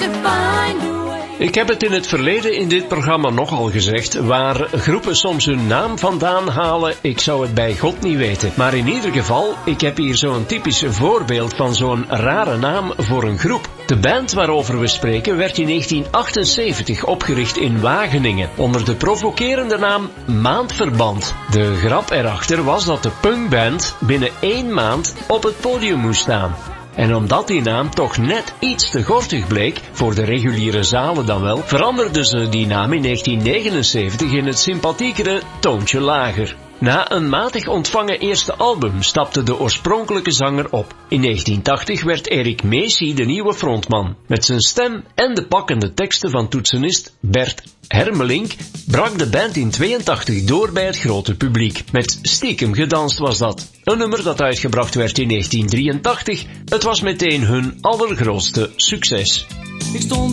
Ik heb het in het verleden in dit programma nogal gezegd, waar groepen soms hun naam vandaan halen, ik zou het bij God niet weten. Maar in ieder geval, ik heb hier zo'n typisch voorbeeld van zo'n rare naam voor een groep. De band waarover we spreken werd in 1978 opgericht in Wageningen, onder de provocerende naam Maandverband. De grap erachter was dat de punkband binnen 1 maand op het podium moest staan. En omdat die naam toch net iets te gortig bleek, voor de reguliere zalen dan wel, veranderden ze die naam in 1979 in het sympathiekere Toontje Lager. Na een matig ontvangen eerste album stapte de oorspronkelijke zanger op. In 1980 werd Erik Meesie de nieuwe frontman. Met zijn stem en de pakkende teksten van toetsenist Bert Hermelink brak de band in 82 door bij het grote publiek. Met Stiekem gedanst was dat. Een nummer dat uitgebracht werd in 1983. Het was meteen hun allergrootste succes. Ik stond